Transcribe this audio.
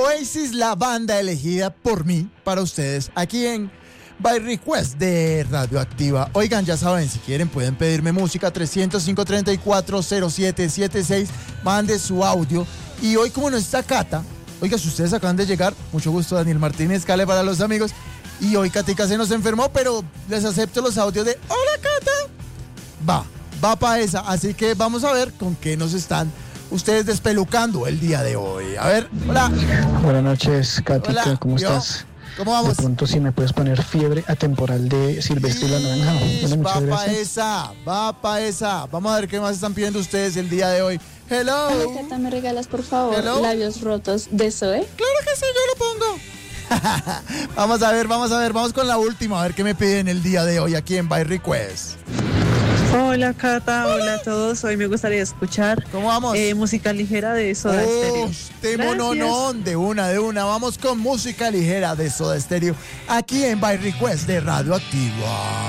Oasis, la banda elegida por mí para ustedes aquí en By Request de Radioactiva. Oigan, ya saben, si quieren pueden pedirme música 305-340776, mande su audio. Y hoy, como no está Cata, oiga, si ustedes acaban de llegar, mucho gusto, Daniel Martínez, Cale para los amigos. Y hoy Katica se nos enfermó, pero les acepto los audios de hola Cata. Va para esa, así que vamos a ver con qué nos están ustedes despelucando el día de hoy. A ver, hola. Buenas noches, Katica, Hola, ¿cómo estás? ¿Cómo vamos? De pronto, si me puedes poner Fiebre Atemporal de Silvestre y la Naranja. Bueno, muchas gracias. Va pa' esa. Vamos a ver qué más están pidiendo ustedes el día de hoy. Hello. Hola, Cata, ¿me regalas, por favor, Hello. Labios Rotos de Zoe? Claro que sí, yo lo pongo. Vamos a ver, vamos con la última, a ver qué me piden el día de hoy aquí en By Request. Hola Cata, hola a todos. Hoy me gustaría escuchar ¿Cómo vamos? música ligera de Soda Stereo. Temononón, de una. Vamos con música ligera de Soda Stereo aquí en By Request de Radioactiva.